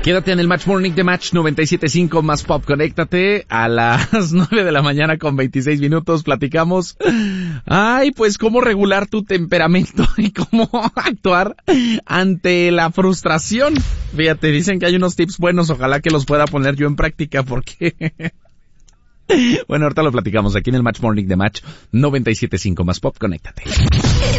Quédate en el Match Morning de Match 97.5 más Pop. Conéctate a las 9 de la mañana con 26 minutos. Platicamos, pues cómo regular tu temperamento y cómo actuar ante la frustración. Fíjate, dicen que hay unos tips buenos. Ojalá que los pueda poner yo en práctica porque... Bueno, ahorita lo platicamos aquí en el Match Morning de Match 97.5 más Pop. Conéctate.